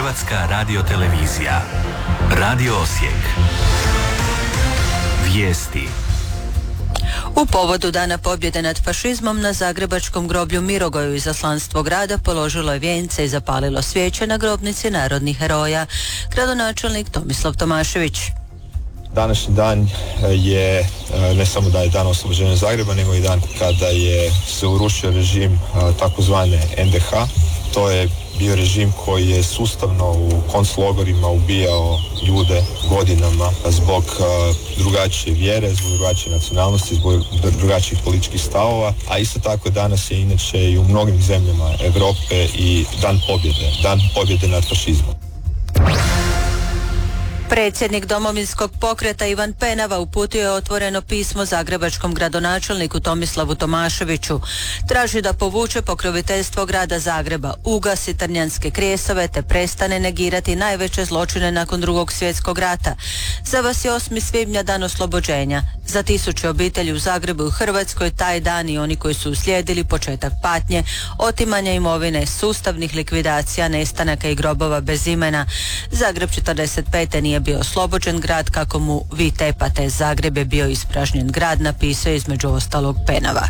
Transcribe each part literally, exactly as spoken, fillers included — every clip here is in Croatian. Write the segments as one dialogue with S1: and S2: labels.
S1: Hrvatska radiotelevizija. Radio Osijek. Vijesti.
S2: U povodu Dana pobjede nad fašizmom na zagrebačkom groblju Mirogoju izaslanstvo grada položilo je vijence i zapalilo svijeće na grobnici narodnih heroja. Gradonačelnik Tomislav Tomašević.
S3: Današnji dan je ne samo da je dan oslobođenja Zagreba, nego i dan kada je se urušio režim takozvane en de ha. To je bio režim koji je sustavno u konclogorima ubijao ljude godinama zbog drugačije vjere, zbog drugačije nacionalnosti, zbog drugačijih političkih stavova, a isto tako danas je inače i u mnogim zemljama Europe i dan pobjede, dan pobjede nad fašizmom.
S2: Predsjednik Domovinskog pokreta Ivan Penava uputio je otvoreno pismo zagrebačkom gradonačelniku Tomislavu Tomaševiću. Traži da povuče pokroviteljstvo grada Zagreba, ugasi Trnjanske krijesove te prestane negirati najveće zločine nakon Drugog svjetskog rata. Za vas je osmi svibnja dan oslobođenja. Za tisuće obitelji u Zagrebu i u Hrvatskoj taj dan i oni koji su uslijedili početak patnje, otimanja imovine, sustavnih likvidacija, nestanaka i grobova bez imena. Zagreb četrdeset pete nije bio oslobođen grad kako mu vi tepate. Zagreb je bio ispražnjen grad, napisao između ostalog Penava.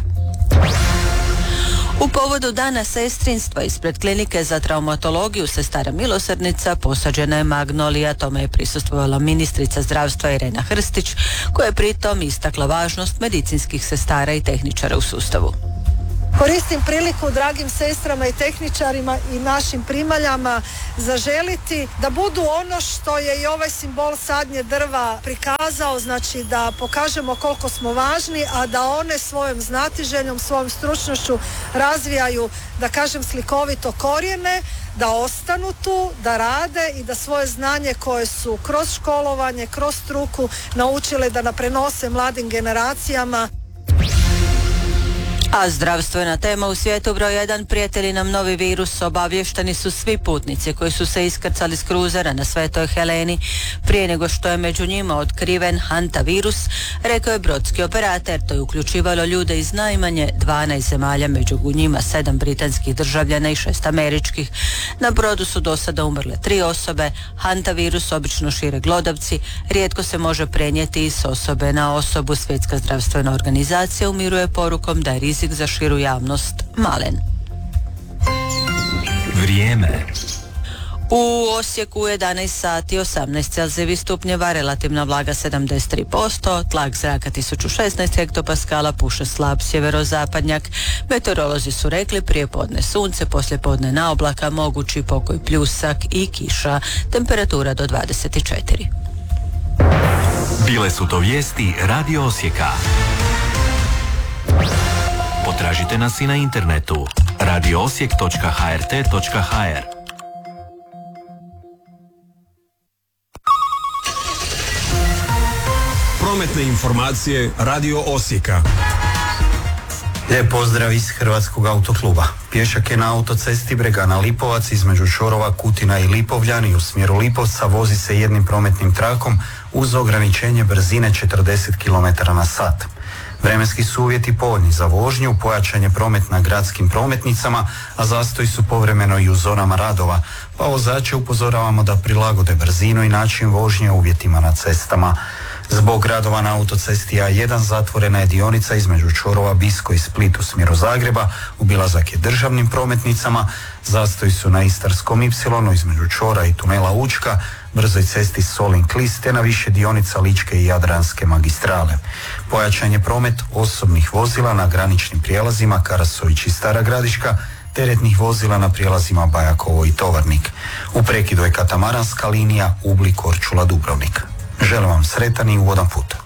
S2: U povodu dana sestrinstva ispred klinike za traumatologiju Sestara Milosrdnica posađena je magnolija. Tome je prisustvovala ministrica zdravstva Irena Hrstić, koja je pritom istakla važnost medicinskih sestara i tehničara u sustavu.
S4: Koristim priliku dragim sestrama i tehničarima i našim primaljama zaželiti da budu ono što je i ovaj simbol sadnje drva prikazao, znači da pokažemo koliko smo važni, a da one svojom znatiželjom, svojom stručnošću razvijaju, da kažem slikovito, korijene, da ostanu tu, da rade i da svoje znanje koje su kroz školovanje, kroz struku naučile da prenose mladim generacijama.
S2: A zdravstvena tema u svijetu broj jedan, prijatelji nam novi virus. Obavješteni su svi putnici koji su se iskrcali s kruzera na Svetoj Heleni prije nego što je među njima otkriven hantavirus, rekao je brodski operator. To je uključivalo ljude iz najmanje dvanaest zemalja, među njima sedam britanskih državljana i šest američkih. Na brodu su do sada umrle tri osobe. Hantavirus obično šire glodavci, rijetko se može prenijeti s osobe na osobu. Svjetska zdravstvena organizacija umiruje porukom da je rizik za širu javnost malen.
S1: Vrijeme.
S2: U Osijeku u jedanaest sati osamnaest celzijevih stupnjeva, relativna vlaga sedamdeset tri posto, tlak zraka tisuću šesnaest hektopaskala, puše slab sjeverozapadnjak. Meteorolozi su rekli prije podne sunce, poslije podne na oblaka, mogući pokoj pljusak i kiša, temperatura do dvadeset četiri.
S1: Bile su to vijesti Radio Osijeka. Potražite nas i na internetu radio osijek točka ha er te točka ha er.
S5: Prometne informacije Radio Osijeka.
S6: Lijep pozdrav iz Hrvatskog autokluba. Pješak je na autocesti Bregana Lipovac između čvorova Kutina i Lipovljani u smjeru Lipovca vozi se jednim prometnim trakom uz ograničenje brzine četrdeset kilometara na sat. Vremenski su uvjeti povoljni za vožnju, pojačan je promet na gradskim prometnicama, a zastoji su povremeno i u zonama radova, pa vozače upozoravamo da prilagode brzinu i način vožnje uvjetima na cestama. Zbog radova na autocesti A jedan zatvorena je dionica između čvorova Bisko i Split u smjeru Zagreba, obilazak je državnim prometnicama, zastoji su na Istarskom Ipsilonu između čvora i tunela Učka, brzoj cesti Solin-Klis te na više dionica Ličke i Jadranske magistrale. Pojačan je promet osobnih vozila na graničnim prijelazima Karasović i Stara Gradiška, teretnih vozila na prijelazima Bajakovo i Tovarnik. U prekidu je katamaranska linija Ugli-Korčula-Dubrovnik. Želim vam sretan i ugodan put.